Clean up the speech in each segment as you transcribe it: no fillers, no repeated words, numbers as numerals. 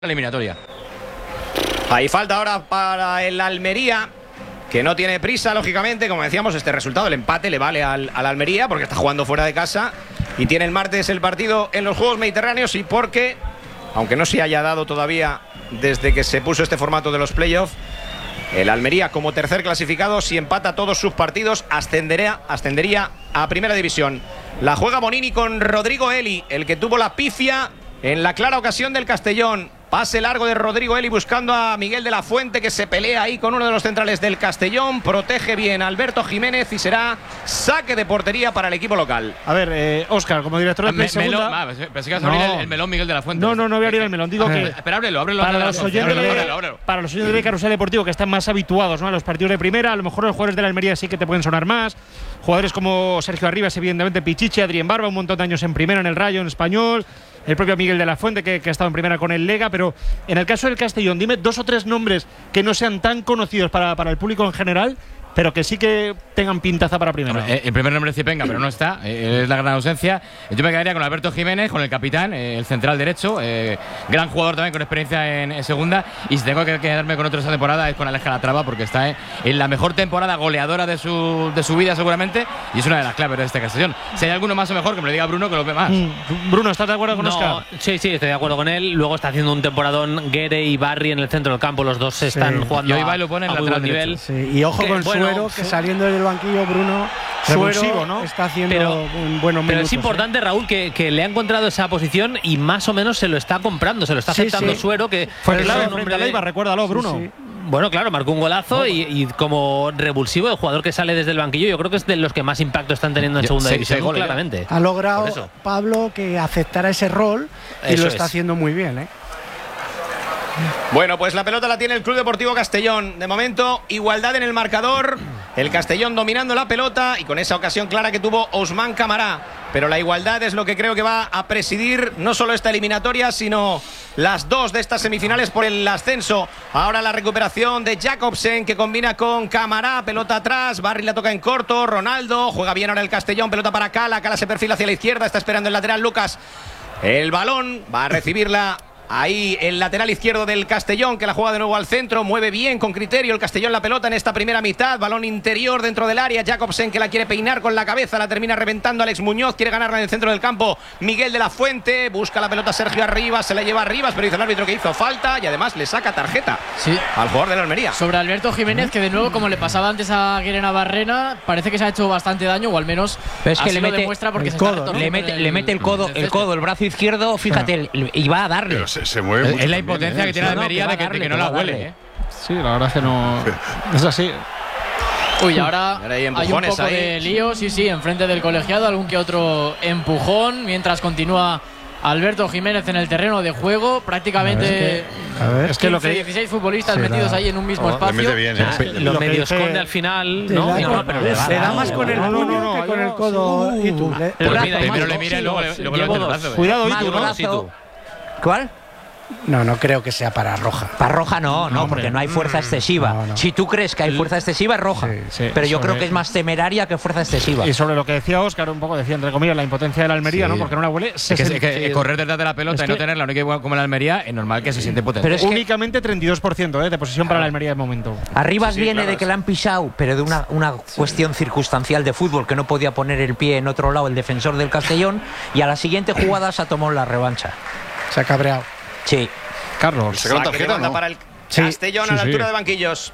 eliminatoria. Hay falta ahora para el Almería, que no tiene prisa, lógicamente. Como decíamos, este resultado, el empate, le vale al Almería porque está jugando fuera de casa y tiene el martes el partido en los Juegos Mediterráneos, y porque, aunque no se haya dado todavía desde que se puso este formato de los playoffs, el Almería, como tercer clasificado, si empata todos sus partidos, ascendería a Primera División. La juega Bonini con Rodrigo Eli, el que tuvo la pifia en la clara ocasión del Castellón. Pase largo de Rodrigo Eli buscando a Miguel de la Fuente, que se pelea ahí con uno de los centrales del Castellón. Protege bien Alberto Jiménez y será saque de portería para el equipo local. A ver, Óscar, como director de segunda... Pensé que vas a abrir el melón Miguel de la Fuente. No voy a abrir el melón. Digo que... Espera, ábrelo. Para los oyentes de Carrusel Deportivo, que están más habituados, ¿no?, a los partidos de primera, a lo mejor los jugadores de la Almería sí que te pueden sonar más. Jugadores como Sergio Arribas, evidentemente, Pichichi, Adrián Barba, un montón de años en primera en el Rayo, en Español. El propio Miguel de la Fuente, que ha estado en primera con el Lega. Pero en el caso del Castellón, dime dos o tres nombres que no sean tan conocidos para el público en general, pero que sí que tengan pintaza para primera. El primer nombre es Cipenga, pero no está. Es la gran ausencia. Yo me quedaría con Alberto Jiménez, con el capitán, el central derecho. Gran jugador también, con experiencia en segunda. Y si tengo que quedarme con otro esta temporada es con Alex Calatrava, porque está en la mejor temporada goleadora de su vida, seguramente. Y es una de las claves de este Castellón. Si hay alguno más o mejor, que me lo diga Bruno, que lo ve más. Bruno, ¿estás de acuerdo con Óscar? Sí, estoy de acuerdo con él. Luego está haciendo un temporadón Guere y Barry en el centro del campo. Los dos se están jugando y hoy lo pone en lateral nivel. Sí. Y ojo con Suero, que saliendo del banquillo, Bruno, revulsivo, ¿no? Está haciendo un buenos minutos. Pero es importante, Raúl, que le ha encontrado esa posición y más o menos se lo está comprando, se lo está aceptando Suero, que fue claro en frente a Leiva, recuérdalo, Bruno. Sí. Bueno, claro, marcó un golazo y como revulsivo, el jugador que sale desde el banquillo, yo creo que es de los que más impacto están teniendo en segunda división, claramente. Ha logrado Pablo que aceptara ese rol y lo está haciendo muy bien, ¿eh? Bueno, pues la pelota la tiene el Club Deportivo Castellón. De momento, igualdad en el marcador. El Castellón dominando la pelota y con esa ocasión clara que tuvo Ousmane Camara. Pero la igualdad es lo que creo que va a presidir no solo esta eliminatoria, sino las dos de estas semifinales por el ascenso. Ahora la recuperación de Jacobsen, que combina con Camara. Pelota atrás, Barry la toca en corto. Ronaldo, juega bien ahora el Castellón. Pelota para Cala, Cala se perfila hacia la izquierda. Está esperando el lateral Lucas. El balón va a recibirla ahí el lateral izquierdo del Castellón, que la juega de nuevo al centro. Mueve bien, con criterio, el Castellón la pelota en esta primera mitad. Balón interior dentro del área. Jacobsen, que la quiere peinar con la cabeza. La termina reventando Alex Muñoz. Quiere ganarla en el centro del campo Miguel de la Fuente. Busca la pelota Sergio Arribas. Se la lleva Arribas, pero dice el árbitro que hizo falta. Y además le saca tarjeta al jugador de la Almería. Sobre Alberto Jiménez, que de nuevo, como le pasaba antes a Guerena Barrena, parece que se ha hecho bastante daño, o al menos pero es que así le lo demuestra, porque le mete el codo, el brazo izquierdo, fíjate, y va a darle. Pero se mueve mucho. Es la impotencia que tiene la Almería de que no la huele. Sí, la verdad es que no. Es así. Uy, ahora hay un poco de lío, sí, enfrente del colegiado, algún que otro empujón, mientras continúa Alberto Jiménez en el terreno de juego. Prácticamente es que 16 futbolistas metidos ahí en un mismo espacio. Bien, lo medio esconde al final, ¿no? Pero le da más con el puño que con el codo. Primero le mira y luego le mete el brazo. Cuidado, Itu. ¿Cuál? No creo que sea para roja. Para roja no, porque no hay fuerza excesiva. No. Si tú crees que hay fuerza excesiva, es roja. Sí, pero yo creo que es más temeraria que fuerza excesiva. Y sobre lo que decía Óscar, un poco decía, entre comillas, la impotencia de la Almería, ¿no? Porque no la huele. Es que correr detrás de la pelota y no tenerla, no igual como la Almería, es normal que se siente potente. Pero es únicamente 32% de posesión para la Almería de momento. Arribas viene de que la han pisado, pero de una cuestión circunstancial de fútbol, que no podía poner el pie en otro lado el defensor del Castellón, y a la siguiente jugada se ha tomado la revancha. Se ha cabreado. Sí. Carlos. Saque de banda para el Castellón a la altura de banquillos.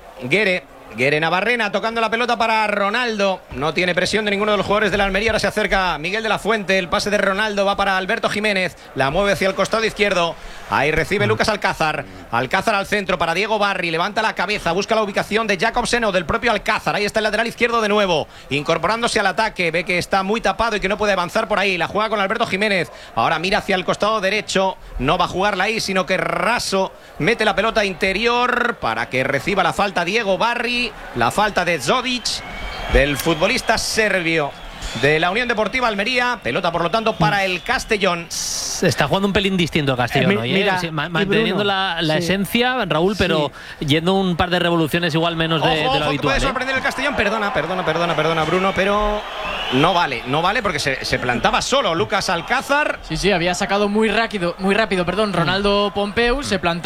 Guere Navarrena tocando la pelota para Ronaldo. No tiene presión de ninguno de los jugadores de la Almería. Ahora se acerca Miguel de la Fuente. El pase de Ronaldo va para Alberto Jiménez. La mueve hacia el costado izquierdo. Ahí recibe Lucas Alcázar. Alcázar al centro para Diego Barry. Levanta la cabeza. Busca la ubicación de Jacobsen o del propio Alcázar. Ahí está el lateral izquierdo de nuevo. Incorporándose al ataque. Ve que está muy tapado y que no puede avanzar por ahí. La juega con Alberto Jiménez. Ahora mira hacia el costado derecho. No va a jugarla ahí, sino que raso mete la pelota interior para que reciba la falta Diego Barry. La falta de Zodic, del futbolista serbio. de la Unión Deportiva Almería. Pelota, por lo tanto, para el Castellón. Está jugando un pelín distinto el Castellón hoy, mira, manteniendo la esencia, Raúl, pero yendo un par de revoluciones igual menos de lo habitual. Puede sorprender el Castellón. Perdona, Bruno, pero no vale porque se plantaba solo Lucas Alcázar. Sí, había sacado muy rápido, Ronaldo Pompeu, se plantaba